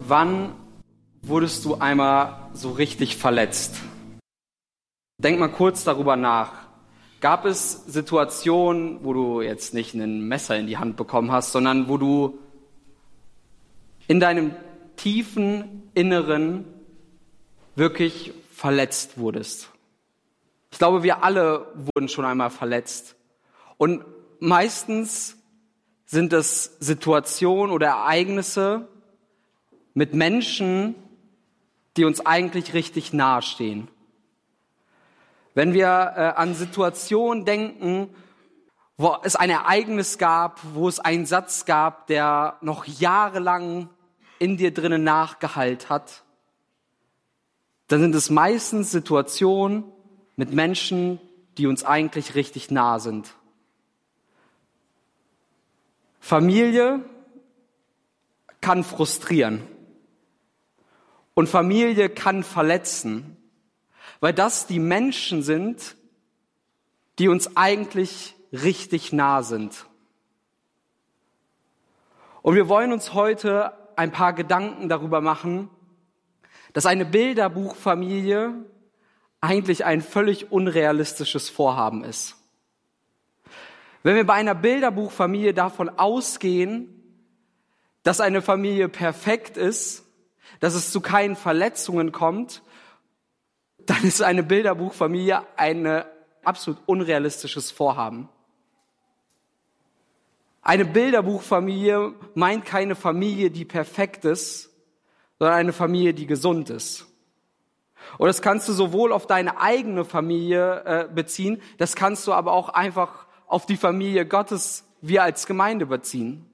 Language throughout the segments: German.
Wann wurdest du einmal so richtig verletzt? Denk mal kurz darüber nach. Gab es Situationen, wo du jetzt nicht ein Messer in die Hand bekommen hast, sondern wo du in deinem tiefen Inneren wirklich verletzt wurdest? Ich glaube, wir alle wurden schon einmal verletzt. Und meistens sind es Situationen oder Ereignisse mit Menschen, die uns eigentlich richtig nahestehen. Wenn wir an Situationen denken, wo es ein Ereignis gab, wo es einen Satz gab, der noch jahrelang in dir drinnen nachgehallt hat, dann sind es meistens Situationen mit Menschen, die uns eigentlich richtig nah sind. Familie kann frustrieren und Familie kann verletzen, weil das die Menschen sind, die uns eigentlich richtig nah sind. Und wir wollen uns heute ein paar Gedanken darüber machen, dass eine Bilderbuchfamilie eigentlich ein völlig unrealistisches Vorhaben ist. Wenn wir bei einer Bilderbuchfamilie davon ausgehen, dass eine Familie perfekt ist, dass es zu keinen Verletzungen kommt, dann ist eine Bilderbuchfamilie ein absolut unrealistisches Vorhaben. Eine Bilderbuchfamilie meint keine Familie, die perfekt ist, sondern eine Familie, die gesund ist. Und das kannst du sowohl auf deine eigene Familie beziehen, das kannst du aber auch einfach auf die Familie Gottes, wir als Gemeinde beziehen.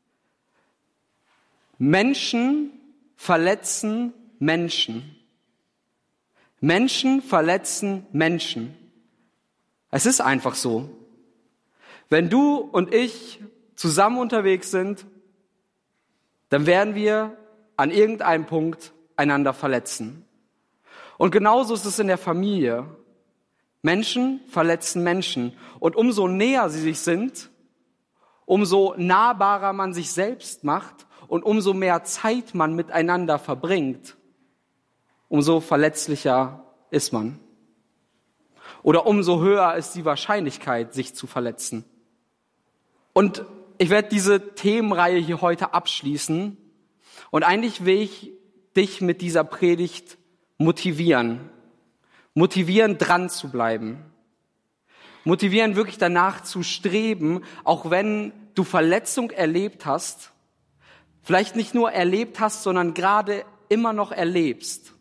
Menschen verletzen Menschen. Menschen verletzen Menschen. Es ist einfach so. Wenn du und ich zusammen unterwegs sind, dann werden wir an irgendeinem Punkt einander verletzen. Und genauso ist es in der Familie. Menschen verletzen Menschen. Und umso näher sie sich sind, umso nahbarer man sich selbst macht und umso mehr Zeit man miteinander verbringt, umso verletzlicher ist man. Oder umso höher ist die Wahrscheinlichkeit, sich zu verletzen. Und ich werde diese Themenreihe hier heute abschließen. Und eigentlich will ich dich mit dieser Predigt motivieren, dran zu bleiben. Motivieren, wirklich danach zu streben, auch wenn du Verletzung erlebt hast, vielleicht nicht nur erlebt hast, sondern gerade immer noch erlebst.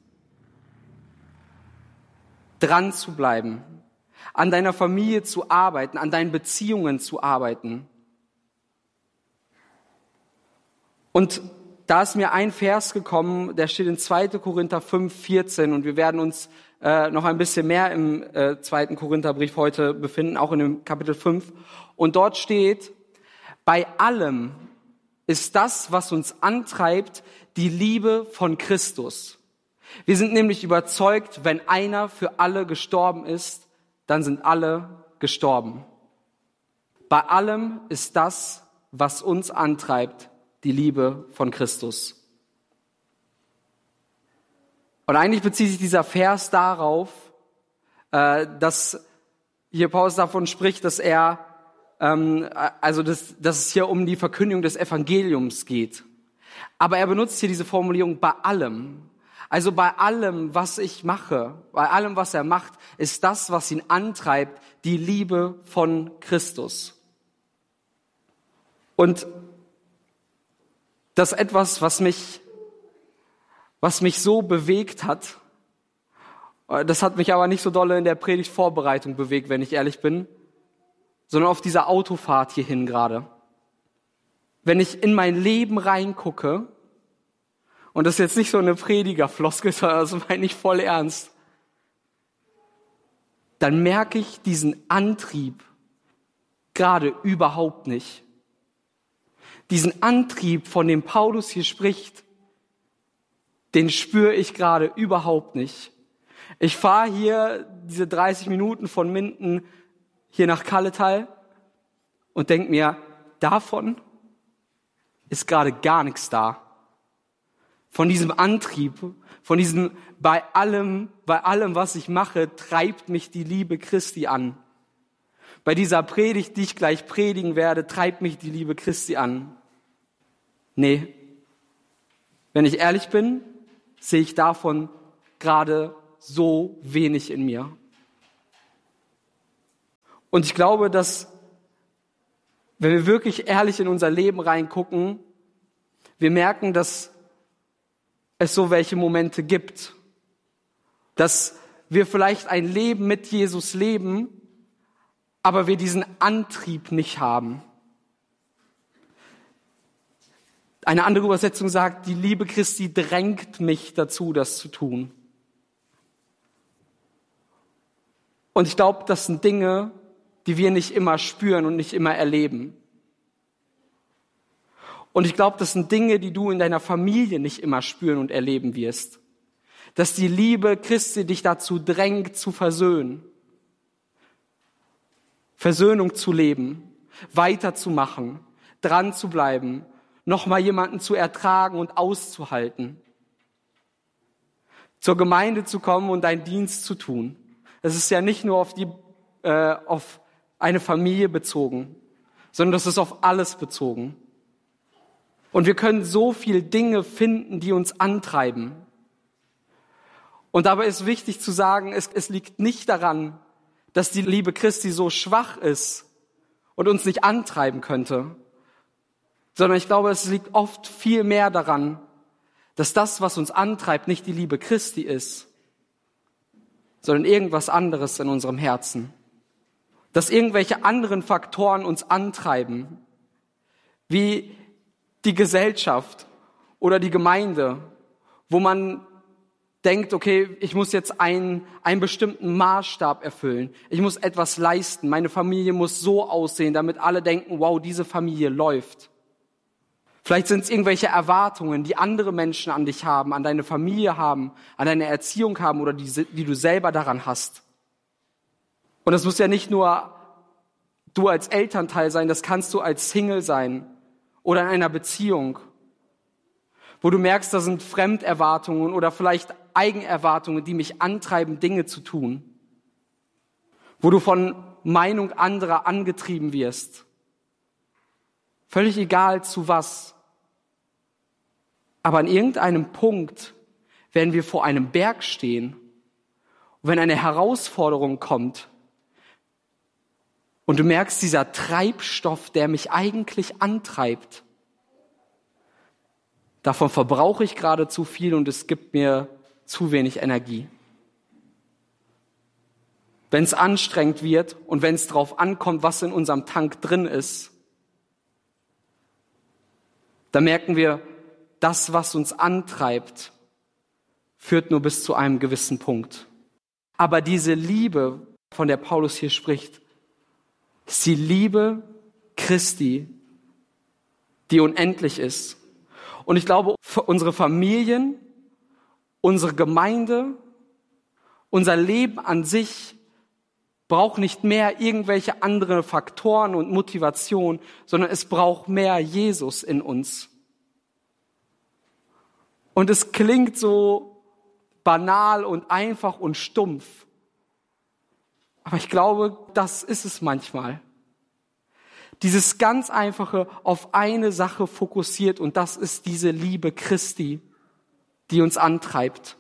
Dran zu bleiben, an deiner Familie zu arbeiten, an deinen Beziehungen zu arbeiten. Und da ist mir ein Vers gekommen, der steht in 2. Korinther 5,14 und wir werden uns noch ein bisschen mehr im 2. Korintherbrief heute befinden, auch in dem Kapitel 5. Und dort steht, bei allem ist das, was uns antreibt, die Liebe von Christus. Wir sind nämlich überzeugt, wenn einer für alle gestorben ist, dann sind alle gestorben. Bei allem ist das, was uns antreibt, die Liebe von Christus. Und eigentlich bezieht sich dieser Vers darauf, dass hier Paulus davon spricht, dass dass es hier um die Verkündigung des Evangeliums geht. Aber er benutzt hier diese Formulierung bei allem. Also bei allem, was ich mache, bei allem, was er macht, ist das, was ihn antreibt, die Liebe von Christus. Und das ist etwas, was mich so bewegt hat. Das hat mich aber nicht so dolle in der Predigtvorbereitung bewegt, wenn ich ehrlich bin, sondern auf dieser Autofahrt hierhin gerade. Wenn ich in mein Leben reingucke, und das ist jetzt nicht so eine Predigerfloskel, sondern das meine ich voll ernst, dann merke ich diesen Antrieb gerade überhaupt nicht. Diesen Antrieb, von dem Paulus hier spricht, den spüre ich gerade überhaupt nicht. Ich fahre hier diese 30 Minuten von Minden hier nach Kalletal und denke mir, davon ist gerade gar nichts da. von diesem Antrieb, von diesem bei allem, was ich mache, treibt mich die Liebe Christi an. Bei dieser Predigt, die ich gleich predigen werde, treibt mich die Liebe Christi an. Nee, wenn ich ehrlich bin, sehe ich davon gerade so wenig in mir. Und ich glaube, dass, wenn wir wirklich ehrlich in unser Leben reingucken, wir merken, dass es so welche Momente gibt, dass wir vielleicht ein Leben mit Jesus leben, aber wir diesen Antrieb nicht haben. Eine andere Übersetzung sagt, die Liebe Christi drängt mich dazu, das zu tun. Und ich glaube, das sind Dinge, die wir nicht immer spüren und nicht immer erleben. Und ich glaube, das sind Dinge, die du in deiner Familie nicht immer spüren und erleben wirst. Dass die Liebe Christi dich dazu drängt, zu versöhnen. Versöhnung zu leben, weiterzumachen, dran zu bleiben, nochmal jemanden zu ertragen und auszuhalten. Zur Gemeinde zu kommen und deinen Dienst zu tun. Es ist ja nicht nur auf eine Familie bezogen, sondern das ist auf alles bezogen. Und wir können so viele Dinge finden, die uns antreiben. Und dabei ist wichtig zu sagen, es liegt nicht daran, dass die Liebe Christi so schwach ist und uns nicht antreiben könnte, sondern ich glaube, es liegt oft viel mehr daran, dass das, was uns antreibt, nicht die Liebe Christi ist, sondern irgendwas anderes in unserem Herzen. Dass irgendwelche anderen Faktoren uns antreiben, wie die Gesellschaft oder die Gemeinde, wo man denkt, okay, ich muss jetzt einen bestimmten Maßstab erfüllen. Ich muss etwas leisten. Meine Familie muss so aussehen, damit alle denken, wow, diese Familie läuft. Vielleicht sind es irgendwelche Erwartungen, die andere Menschen an dich haben, an deine Familie haben, an deine Erziehung haben oder die du selber daran hast. Und das muss ja nicht nur du als Elternteil sein, das kannst du als Single sein oder in einer Beziehung, wo du merkst, da sind Fremderwartungen oder vielleicht Eigenerwartungen, die mich antreiben, Dinge zu tun, wo du von Meinung anderer angetrieben wirst. Völlig egal zu was. Aber an irgendeinem Punkt werden wir vor einem Berg stehen. Und wenn eine Herausforderung kommt und du merkst, dieser Treibstoff, der mich eigentlich antreibt, davon verbrauche ich gerade zu viel und es gibt mir zu wenig Energie. Wenn es anstrengend wird und wenn es drauf ankommt, was in unserem Tank drin ist, dann merken wir, das, was uns antreibt, führt nur bis zu einem gewissen Punkt. Aber diese Liebe, von der Paulus hier spricht, ist die Liebe Christi, die unendlich ist. Und ich glaube, für unsere Familien, unsere Gemeinde, unser Leben an sich braucht nicht mehr irgendwelche andere Faktoren und Motivation, sondern es braucht mehr Jesus in uns. Und es klingt so banal und einfach und stumpf. Aber ich glaube, das ist es manchmal. Dieses ganz einfache, auf eine Sache fokussiert und das ist diese Liebe Christi, die uns antreibt.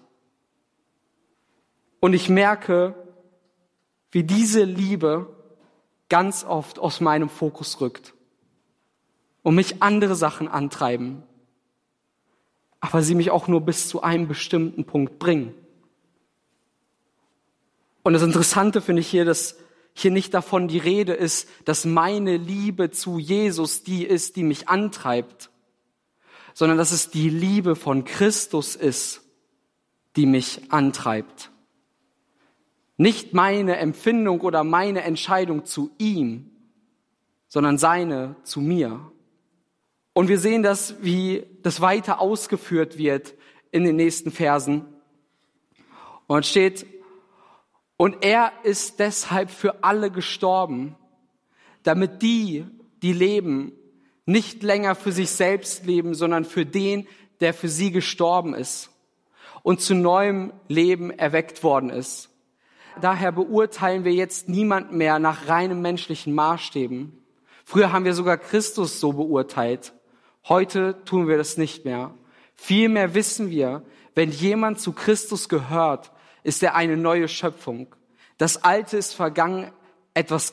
Und ich merke, wie diese Liebe ganz oft aus meinem Fokus rückt und mich andere Sachen antreiben, aber sie mich auch nur bis zu einem bestimmten Punkt bringen. Und das Interessante finde ich hier, dass hier nicht davon die Rede ist, dass meine Liebe zu Jesus die ist, die mich antreibt, sondern dass es die Liebe von Christus ist, die mich antreibt. Nicht meine Empfindung oder meine Entscheidung zu ihm, sondern seine zu mir. Und wir sehen das, wie das weiter ausgeführt wird in den nächsten Versen. Und es steht, und er ist deshalb für alle gestorben, damit die leben, nicht länger für sich selbst leben, sondern für den, der für sie gestorben ist und zu neuem Leben erweckt worden ist. Daher beurteilen wir jetzt niemanden mehr nach reinem menschlichen Maßstäben. Früher haben wir sogar Christus so beurteilt. Heute tun wir das nicht mehr. Vielmehr wissen wir, wenn jemand zu Christus gehört, ist er eine neue Schöpfung. Das Alte ist vergangen, etwas